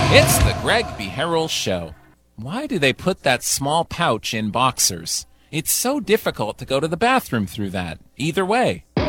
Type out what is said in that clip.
It's the Greg B. Harrell Show. Why do they put that small pouch in boxers? It's so difficult to go to the bathroom through that. Either way.